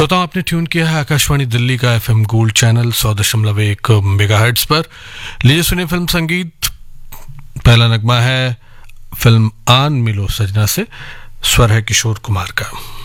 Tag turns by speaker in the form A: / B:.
A: श्रोताओं, आपने ट्यून किया है आकाशवाणी दिल्ली का एफएम गोल्ड चैनल 100.1 मेगाहर्ट्ज पर। लीजिए सुनिए फिल्म संगीत। पहला नगमा है फिल्म आन मिलो सजना से, स्वर है किशोर कुमार का।